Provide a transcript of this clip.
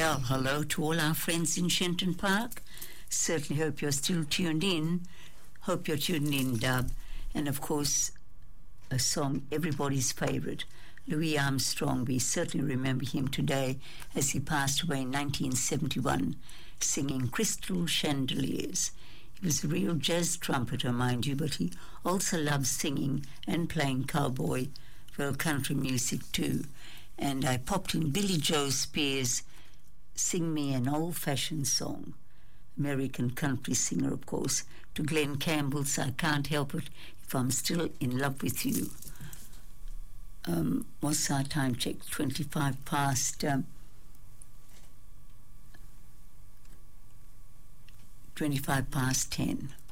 Well, hello to all our friends in Shenton Park. Certainly hope you're still tuned in. Hope you're tuned in, Dub. And of course, a song, everybody's favourite, Louis Armstrong. We certainly remember him today as he passed away in 1971, singing Crystal Chandeliers. He was a real jazz trumpeter, mind you, but he also loved singing and playing cowboy, well, country music too. And I popped in Billy Joe Spears' Sing Me an Old-Fashioned Song, American country singer, of course, to Glenn Campbell's I Can't Help It If I'm Still in Love with You. What's our time check? 25 past 10.